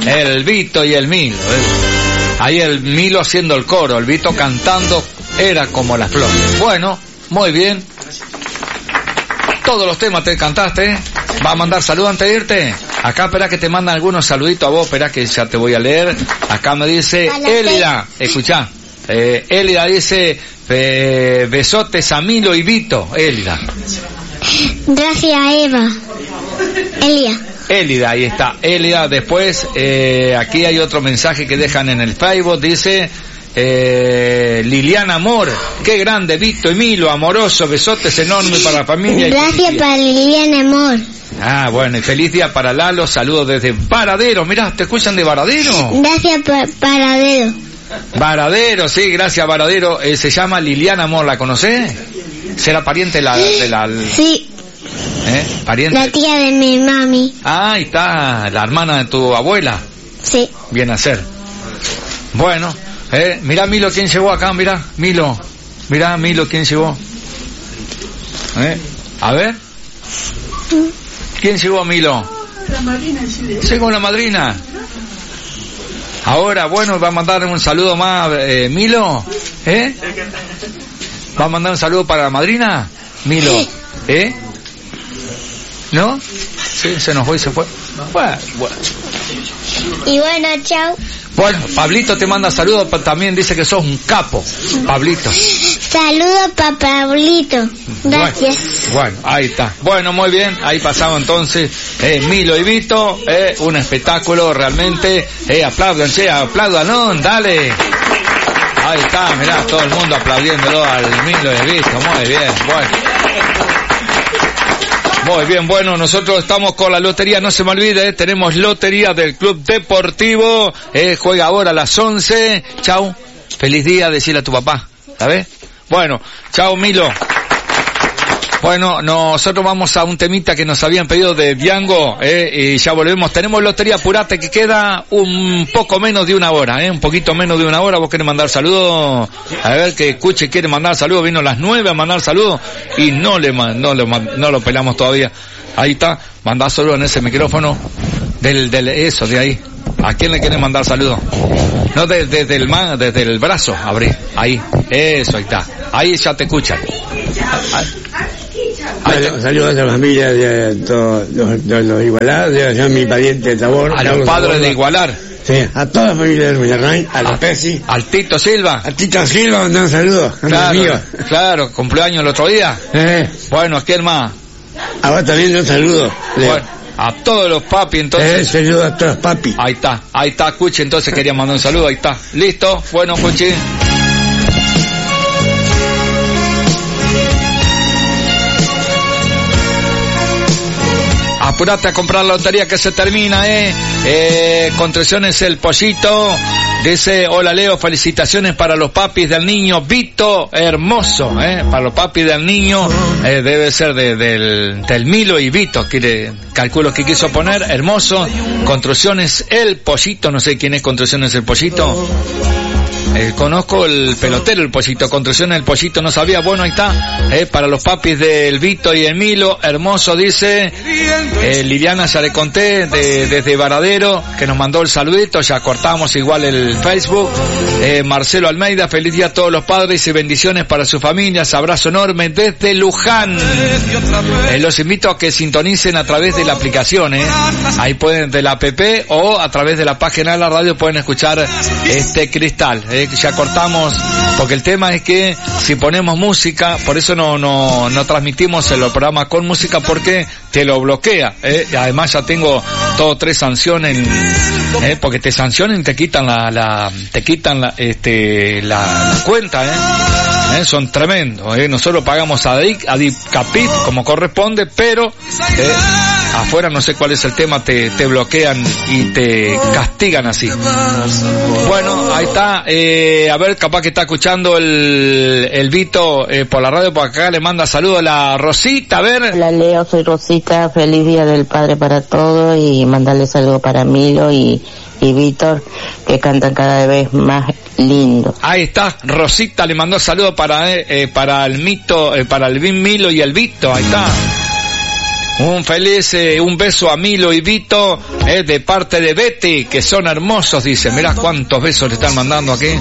El Vito y el Milo. Ahí el Milo haciendo el coro, el Vito cantando, era como la flor. Bueno, muy bien. Todos los temas te cantaste. ¿Va a mandar saludos antes de irte? Acá, espera que te mandan algunos saluditos a vos, espera que ya te voy a leer. Acá me dice Elida, escuchá. Elida dice, besotes a Milo y Vito. Elida. Gracias, Eva. Elida, ahí está. Elida, después, aquí hay otro mensaje que dejan en el Facebook, dice... Liliana Amor, qué grande Vito y Milo, amoroso, besotes enormes para la familia. Gracias para Liliana Amor. Ah, bueno, y feliz día para Lalo, saludos desde Varadero, mirá, ¿te escuchan de Varadero? Gracias Varadero. Varadero, sí, gracias Varadero, se llama Liliana Amor, ¿la conocés? ¿Será pariente de la... Sí. ¿Pariente? La tía de mi mami. Ah, ahí está, la hermana de tu abuela. Sí. Bien a ser. Bueno. Mirá Milo quién llegó acá, mirá Milo quién llegó. A ver. ¿Quién llegó, Milo? La madrina. Llegó la madrina. Ahora, bueno, va a mandar un saludo más, Milo. ¿Va a mandar un saludo para la madrina? Milo. ¿No? Sí, se nos fue y se fue. Bueno. Y bueno, chao. Bueno, Pablito te manda saludos, también dice que sos un capo, Pablito. Saludos para Pablito, gracias. Bueno, ahí está. Bueno, muy bien, ahí pasamos entonces, Milo y Vito, un espectáculo realmente, aplaudan, ¿no? Dale. Ahí está, mirá, todo el mundo aplaudiéndolo al Milo y Vito, muy bien, bueno. Muy bien, bueno, nosotros estamos con la lotería, no se me olvide, tenemos lotería del Club Deportivo, juega ahora a las 11, chau, feliz día, decirle a tu papá, ¿sabes? Bueno, chau Milo. Bueno, nosotros vamos a un temita que nos habían pedido de Django, y ya volvemos. Tenemos lotería, apurate que queda un poco menos de una hora, un poquito menos de una hora. ¿Vos querés mandar saludos? A ver, que Cuche quiere mandar saludos, vino a las 9 a mandar saludos y no lo pelamos todavía. Ahí está, mandá saludos en ese micrófono eso de ahí. ¿A quién le quieren mandar saludos? No, desde el brazo, abrí, ahí, eso, ahí está. Ahí ya te escuchan. Saludos a la familia de los Igualar, de mi pariente de Tabor. A los padres de Igualar. Sí, a toda la familia de Villarrain, a los Pesi. Al Tito Silva. A Tito Silva, mandar un saludo. Claro, cumpleaños el otro día. Bueno, ¿a quién más? A vos también un saludo. Bueno, a todos los papi, entonces. Saludo a todos los papi. Ahí está, Cuchi, entonces quería mandar un saludo, ahí está. ¿Listo? Bueno, Cuchi. Apurate a comprar la lotería que se termina, Contriciones el Pollito. Dice, hola Leo, felicitaciones para los papis del niño Vito, hermoso, para los papis del niño, debe ser del Milo y Vito, calculo que quiso poner, hermoso. Construcciones el Pollito, no sé quién es Construcciones el Pollito. Conozco el pelotero, el Pollito. Construcciones el Pollito, no sabía. Bueno, ahí está, para los papis del Vito y el Milo, hermoso, dice Liliana, ya le conté, desde Varadero, que nos mandó el saludito, ya cortamos igual el Facebook. Marcelo Almeida, feliz día a todos los padres y bendiciones para sus familias, abrazo enorme desde Luján. Los invito a que sintonicen a través de la aplicación, ahí pueden, de la app, o a través de la página de la radio pueden escuchar este Cristal. Ya cortamos, porque el tema es que si ponemos música, por eso no transmitimos el programa con música, porque te lo bloquea, además ya tengo 3 sanciones, porque te sancionan y te quitan la cuenta, son tremendos, nosotros pagamos a DICAPIT como corresponde, pero afuera no sé cuál es el tema, te bloquean y te castigan así. Bueno, ahí está, a ver, capaz que está escuchando el Vito por la radio, por acá le manda saludos a la Rosita, a ver. Hola Leo, soy Rosita, feliz día del padre para todos y mandarle saludos para Milo y Víctor, que cantan cada vez más lindo. Ahí está, Rosita le mandó saludos para el Mito, para el Milo y el Vito, ahí está. Un feliz, un beso a Milo y Vito, de parte de Betty, que son hermosos, dice. Mirá cuántos besos le están mandando aquí.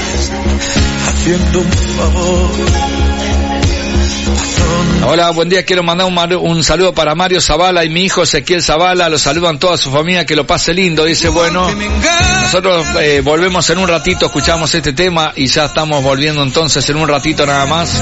Hola, buen día, quiero mandar un saludo para Mario Zavala y mi hijo Ezequiel Zavala, lo saludan toda su familia, que lo pase lindo, dice. Bueno, nosotros volvemos en un ratito, escuchamos este tema y ya estamos volviendo entonces en un ratito nada más.